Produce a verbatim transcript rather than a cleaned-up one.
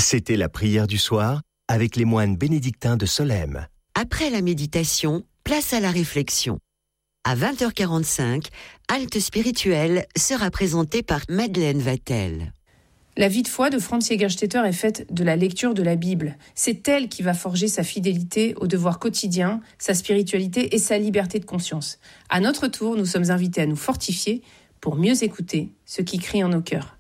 C'était la prière du soir avec les moines bénédictins de Solesmes. Après la méditation, place à la réflexion. À vingt heures quarante-cinq, Halte spirituelle sera présentée par Madeleine Vatel. La vie de foi de Franz Jägerstätter est faite de la lecture de la Bible. C'est elle qui va forger sa fidélité au devoir quotidien, sa spiritualité et sa liberté de conscience. À notre tour, nous sommes invités à nous fortifier pour mieux écouter ce qui crie en nos cœurs.